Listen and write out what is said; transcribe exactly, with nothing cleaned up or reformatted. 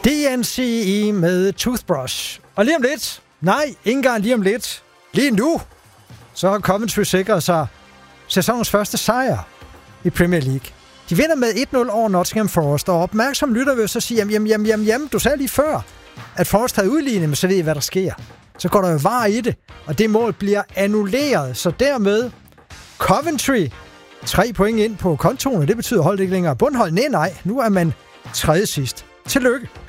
D N C E med Toothbrush. Og lige om lidt, nej, ikke engang lige om lidt, lige nu, så har Coventry sikret sig sæsonens første sejr i Premier League. De vinder med et nul over Nottingham Forest, og opmærksom lytter vil så sige, jamen, jamen, jamen, jamen, jamen, du sagde lige før, at Forest havde udlignet, men så ved I, hvad der sker. Så går der jo var i det, og det mål bliver annulleret, så dermed Coventry tre point ind på kontoen, og det betyder holdet ikke længere bundhold. Nej, nej, nu er man tredje sidst. Tillykke.